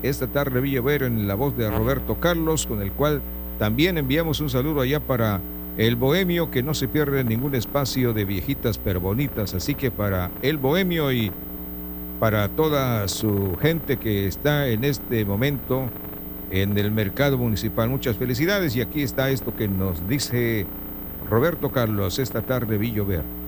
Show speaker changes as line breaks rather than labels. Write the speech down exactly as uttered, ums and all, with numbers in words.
esta tarde vi llover en la voz de Roberto Carlos, con el cual también enviamos un saludo allá para el Bohemio, que no se pierde ningún espacio de viejitas pero bonitas. Así que para el Bohemio y para toda su gente que está en este momento en el mercado municipal, muchas felicidades. Y aquí está esto que nos dice Roberto Carlos: esta tarde vi llover.